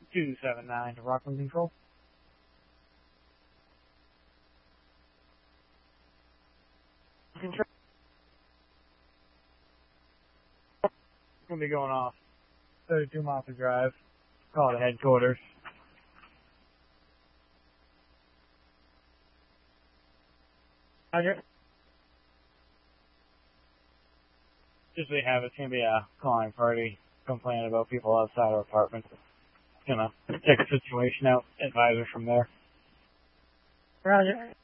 279 to Rockland Control. Control. Gonna be going off 32 miles to drive. Call to headquarters. Roger. Just we have it's gonna be a calling party complaining about people outside our apartment. Gonna check the situation out, advise her from there. Roger.